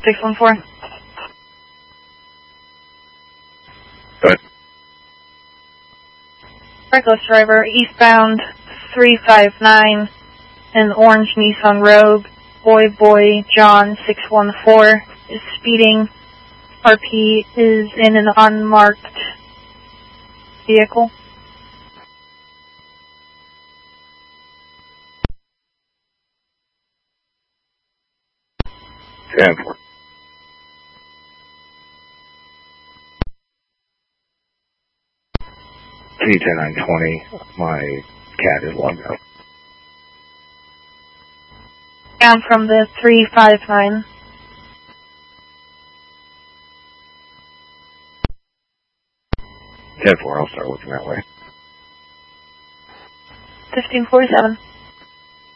614. Go ahead. Reckless driver, eastbound 359, an orange Nissan Rogue, Boy John 614 is speeding. RP is in an unmarked vehicle. Stanford. C-10920, my cat is logged out. Down from the 359. 10-4, I'll start looking that way. 1547.